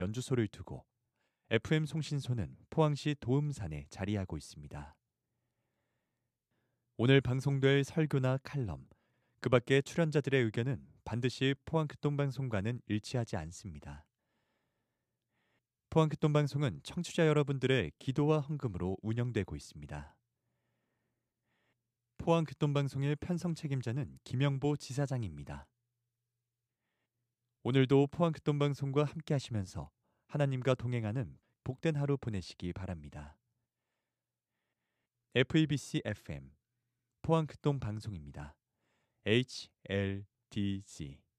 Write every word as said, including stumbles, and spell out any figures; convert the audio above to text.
연주소를 두고 에프엠 송신소는 포항시 도음산에 자리하고 있습니다. 오늘 방송될 설교나 칼럼, 그 밖의 출연자들의 의견은 반드시 포항극동방송과는 일치하지 않습니다. 포항극동방송은 청취자 여러분들의 기도와 헌금으로 운영되고 있습니다. 포항극동방송의 편성 책임자는 김영보 지사장입니다. 오늘도 포항극동방송과 함께 하시면서 하나님과 동행하는 복된 하루 보내시기 바랍니다. 에프이비씨 에프엠 포항극동방송입니다. 에이치엘디지